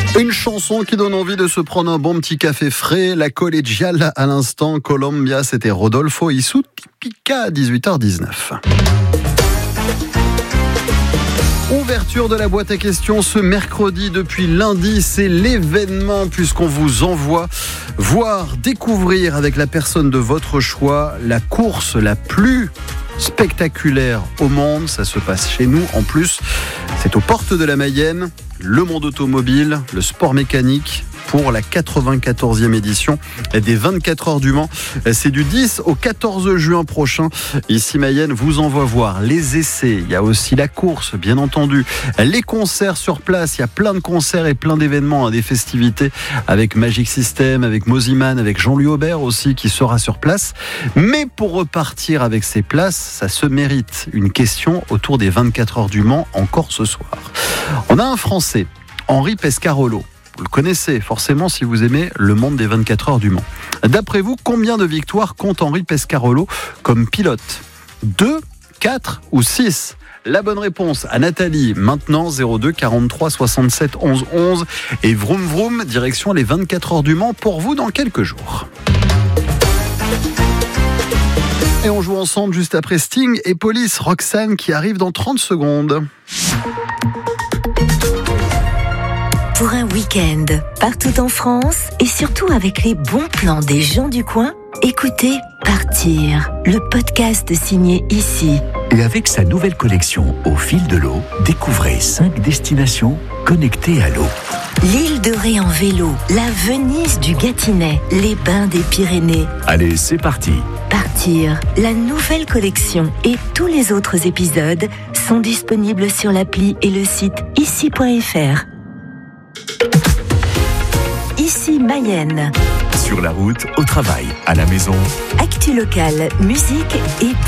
Une chanson qui donne envie de se prendre un bon petit café frais. La collégiale à l'instant. Colombia, c'était Rodolfo Issou Tipica à 18h19. Ouverture de la boîte à questions ce mercredi depuis lundi, c'est l'événement puisqu'on vous envoie voir, découvrir avec la personne de votre choix la course la plus spectaculaire au monde. Ça se passe chez nous en plus, c'est aux portes de la Mayenne, le monde automobile, le sport mécanique pour la 94e édition des 24 heures du Mans. C'est du 10 au 14 juin prochain. Ici Mayenne vous envoie voir les essais. Il y a aussi la course, bien entendu. Les concerts sur place. Il y a plein de concerts et plein d'événements, des festivités avec Magic System, avec Moziman, avec Jean-Louis Aubert aussi qui sera sur place. Mais pour repartir avec ces places, ça se mérite. Une question autour des 24 heures du Mans encore ce soir. On a un Français, Henri Pescarolo. Vous le connaissez forcément si vous aimez le monde des 24 heures du Mans. D'après vous, combien de victoires compte Henri Pescarolo comme pilote ? 2, 4 ou 6 ? La bonne réponse à Nathalie, maintenant 02 43 67 11 11. Et vroom vroom, direction les 24 heures du Mans pour vous dans quelques jours. Et on joue ensemble juste après Sting et Police, Roxane qui arrive dans 30 secondes. Pour un week-end, partout en France et surtout avec les bons plans des gens du coin, écoutez Partir, le podcast signé Ici. Et avec sa nouvelle collection Au fil de l'eau, découvrez 5 destinations connectées à l'eau. L'île de Ré en vélo, la Venise du Gâtinais, les bains des Pyrénées. Allez, c'est parti. Partir, la nouvelle collection et tous les autres épisodes sont disponibles sur l'appli et le site ici.fr. Ici Mayenne. Sur la route, au travail, à la maison. Actu locale, musique et